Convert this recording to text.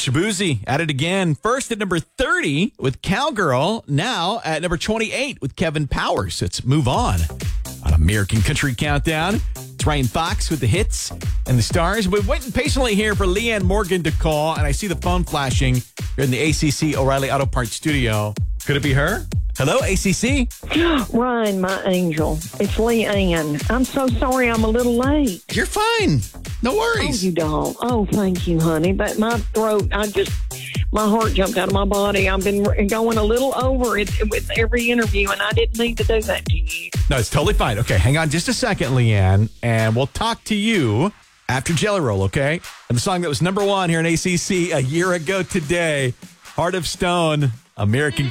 Shabuzi at it again. First at number 30 with Cowgirl. Now at number 28 with Kevin Powers. Let's move on American Country Countdown. It's Ryan Fox with the hits and the stars. We're waiting patiently here for Leanne Morgan to call, and I see the phone flashing here in the ACC O'Reilly Auto Parts studio. Could it be her? Hello, ACC? Ryan, my angel. It's Leanne. I'm so sorry I'm a little late. You're fine. No Oh, worries. you don't. Oh, thank you, honey. But my throat, my heart jumped out of my body. I've been going a little over it with every interview, and I didn't need to do that to you. No, it's totally fine. Okay, hang on just a second, Leanne, and we'll talk to you after Jelly Roll, okay? And the song that was number one here in ACC a year ago today, Heart of Stone, American